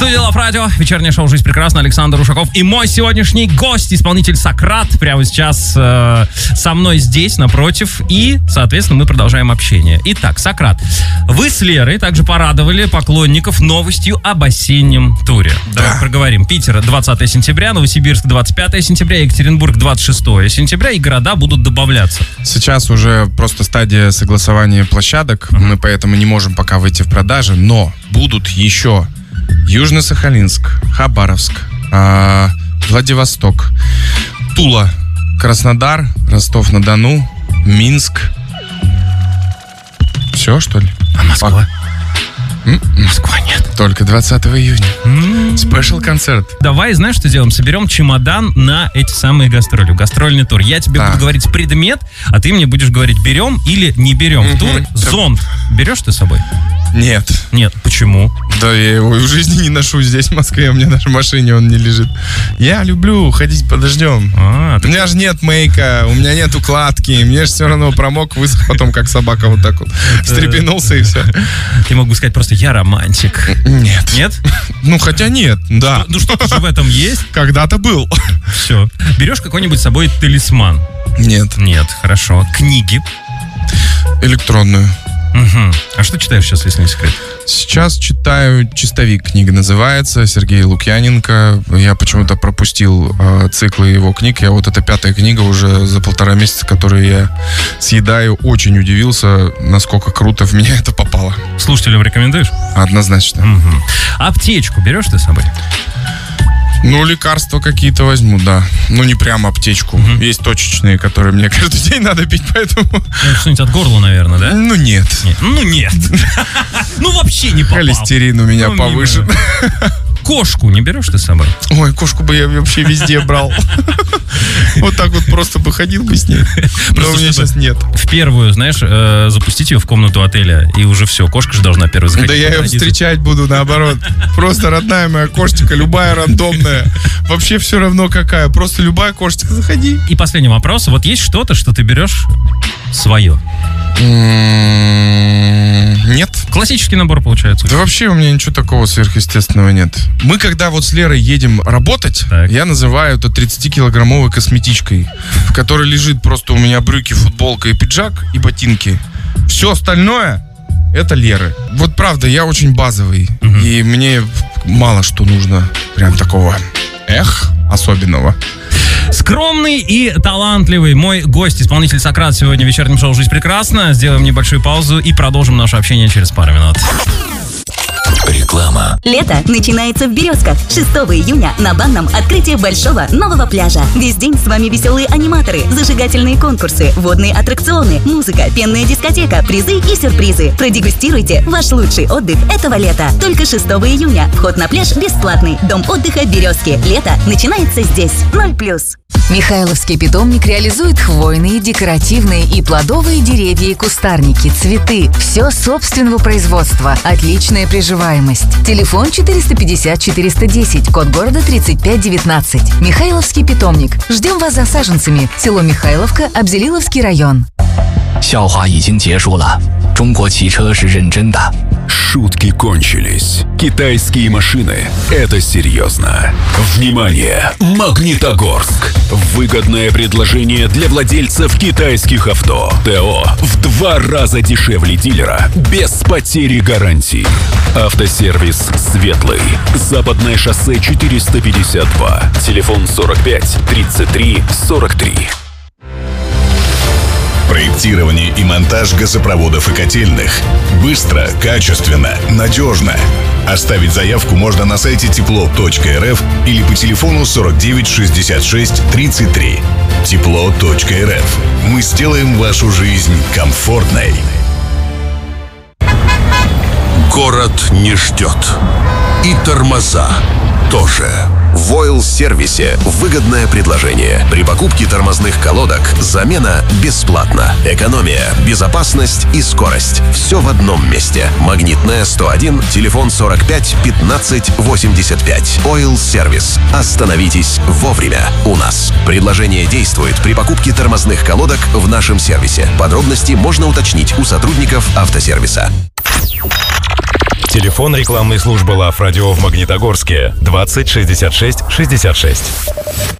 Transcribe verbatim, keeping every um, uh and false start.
студии Love Radio. Вечернее шоу «Жизнь прекрасна». Александр Ушаков. И мой сегодняшний гость, исполнитель Сократ, прямо сейчас э, со мной здесь, напротив. И, соответственно, мы продолжаем общение. Итак, Сократ, вы с Лерой также порадовали поклонников новостью об осеннем туре. Давай да. проговорим. Питер двадцатое сентября, Новосибирск двадцать пятое сентября, Екатеринбург двадцать шестое сентября. И города будут добавляться. Сейчас уже просто стадия согласования площадок. Mm-hmm. Мы поэтому не можем пока выйти в продажи. Но будут еще Южно-Сахалинск, Хабаровск, э, Владивосток, Тула, Краснодар, Ростов-на-Дону, Минск. Все, что ли? А Москва? М-м. Москва нет. Только двадцатого июня. Спешл концерт. Давай, знаешь, что делаем? Соберем чемодан на эти самые гастроли. Гастрольный тур. Я тебе да. буду говорить предмет, а ты мне будешь говорить, берем или не берем в тур. Зонт берешь ты с собой? Нет. Нет, почему? Да я его в жизни не ношу здесь, в Москве. У меня даже в машине он не лежит. Я люблю ходить под дождем. А, ты... У меня же нет мейка, у меня нет укладки. Мне же все равно промок, высох потом, как собака вот так вот. Встрепенулся и все. Я могу сказать просто, я романтик. Нет. Нет? Ну, хотя нет, да. Ну, что-то же в этом есть. Когда-то был. Все. Берешь какой-нибудь с собой талисман? Нет. Нет, хорошо. Книги? Электронную. Угу. А что читаешь сейчас, если не секрет? Сейчас читаю «Чистовик», книга называется, Сергей Лукьяненко. Я почему-то пропустил э, циклы его книг. Я вот эта пятая книга уже за полтора месяца, которую я съедаю. Очень удивился, насколько круто в меня это попало. Слушателям рекомендуешь? Однозначно. Угу. Аптечку берешь ты с собой? Ну, лекарства какие-то возьму, да. Ну, не прям аптечку. Угу. Есть точечные, которые мне каждый день надо пить, поэтому... Ну, что-нибудь от горла, наверное, да? Ну, нет. нет. Ну, нет. Ну, вообще не попал. Холестерин у меня повышен. Кошку не берешь ты с собой? Ой, кошку бы я вообще везде брал. Вот так вот просто бы ходил бы с ней. Но у меня сейчас нет. В первую, знаешь, запустить ее в комнату отеля, и уже все, кошка же должна первой заходить. Да я ее встречать буду, наоборот. Просто родная моя кошечка, любая рандомная. Вообще все равно какая. Просто любая кошечка, заходи. И последний вопрос. Вот есть что-то, что ты берешь свое? Нет. Классический набор получается. Да вообще у меня ничего такого сверхъестественного нет. Мы когда вот с Лерой едем работать, так. я называю это тридцатикилограммовой косметичкой, в которой лежит просто у меня брюки, футболка и пиджак, и ботинки. Все остальное это Леры. Вот правда, я очень базовый. Угу. И мне мало что нужно прям такого эх, особенного. Скромный и талантливый мой гость, исполнитель Сократ, сегодня в вечернем шоу «Жизнь прекрасна». Сделаем небольшую паузу и продолжим наше общение через пару минут. Реклама. Лето начинается в Березках. шестого июня на банном открытие большого нового пляжа. Весь день с вами веселые аниматоры, зажигательные конкурсы, водные аттракционы, музыка, пенная дискотека, призы и сюрпризы. Продегустируйте ваш лучший отдых этого лета. Только шестого июня. Вход на пляж бесплатный. Дом отдыха «Березки». Лето начинается здесь. ноль плюс. Михайловский питомник реализует хвойные, декоративные и плодовые деревья и кустарники, цветы. Все собственного производства. Отличная приживаемость. Телефон четыреста пятьдесят четыреста десять, код города тридцать пять девятнадцать. Михайловский питомник. Ждем вас за саженцами. Село Михайловка, Абзелиловский район. 笑话已经结束了，中国汽车是认真的。 Шутки кончились. Китайские машины – это серьезно. Внимание! Магнитогорск. Выгодное предложение для владельцев китайских авто. ТО в два раза дешевле дилера, без потери гарантий. Автосервис «Светлый». Западное шоссе четыреста пятьдесят два. Телефон сорок пять тридцать три сорок три. Проектирование и монтаж газопроводов и котельных. Быстро, качественно, надежно. Оставить заявку можно на сайте тепло точка эр эф или по телефону сорок девять шестьдесят шесть тридцать три. тепло точка эр эф. Мы сделаем вашу жизнь комфортной. Город не ждет. И тормоза тоже. В Ойл-сервисе выгодное предложение. При покупке тормозных колодок замена бесплатна. Экономия, безопасность и скорость. Все в одном месте. Магнитная сто один, телефон сорок пять пятнадцать восемьдесят пять. Ойл-сервис. Остановитесь вовремя у нас. Предложение действует при покупке тормозных колодок в нашем сервисе. Подробности можно уточнить у сотрудников автосервиса. Телефон рекламной службы Лав Радио в Магнитогорске двадцать шестьдесят шесть шестьдесят шесть.